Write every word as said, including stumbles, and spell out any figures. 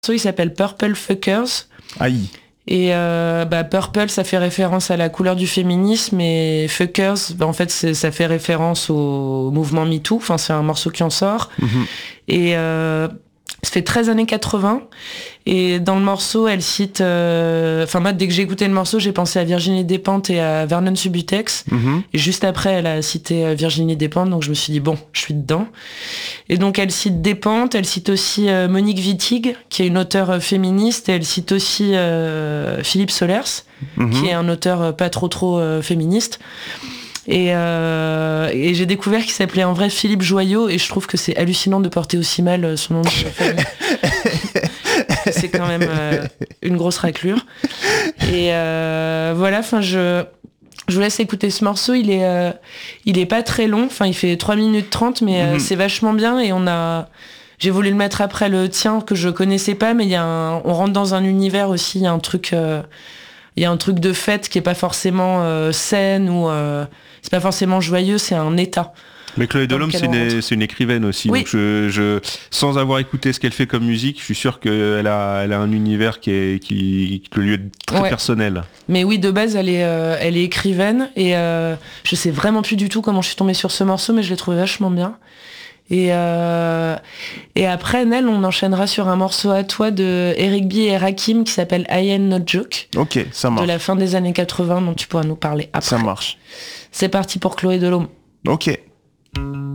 Il s'appelle Purple Fuckers. Aïe. Et euh, bah, Purple, ça fait référence à la couleur du féminisme, et Fuckers, bah, en fait, c'est, ça fait référence au mouvement MeToo. Enfin, c'est un morceau qui en sort. Mm-hmm. Et euh, ça fait treize années quatre-vingts. Et dans le morceau, elle cite... Euh... Enfin, moi, dès que j'ai écouté le morceau, j'ai pensé à Virginie Despentes et à Vernon Subutex. Mm-hmm. Et juste après, elle a cité Virginie Despentes, donc je me suis dit, bon, je suis dedans. Et donc, elle cite Despentes, elle cite aussi euh, Monique Wittig, qui est une auteure euh, féministe, et elle cite aussi euh, Philippe Solers, mm-hmm. qui est un auteur euh, pas trop trop euh, féministe. Et, euh, et j'ai découvert qu'il s'appelait en vrai Philippe Joyau, et je trouve que c'est hallucinant de porter aussi mal son nom de famille. C'est quand même euh, une grosse raclure. Et euh, voilà, enfin je, je vous laisse écouter ce morceau. Il est, euh, il est pas très long, enfin il fait trois minutes trente, mais euh, mm-hmm. c'est vachement bien. Et on a, j'ai voulu le mettre après le tien que je connaissais pas, mais il y a un, on rentre dans un univers aussi, il y a un truc, euh, il y a un truc de fête qui est pas forcément euh, saine ou euh, c'est pas forcément joyeux, c'est un état. Mais Chloé Delhomme, c'est une, c'est une écrivaine aussi. Oui. Donc je, je, sans avoir écouté ce qu'elle fait comme musique, je suis sûr qu'elle a, elle a un univers qui, est, qui, qui lui est très ouais. personnel. Mais oui, de base, elle est, euh, elle est écrivaine. Et euh, je sais vraiment plus du tout comment je suis tombée sur ce morceau, mais je l'ai trouvé vachement bien. Et, euh, et après, Nel, on enchaînera sur un morceau à toi de Eric B et Rakim qui s'appelle I Ain't No Joke. Ok, ça marche. De la fin des années quatre-vingts, dont tu pourras nous parler après. Ça marche. C'est parti pour Chloé Delhomme. Ok.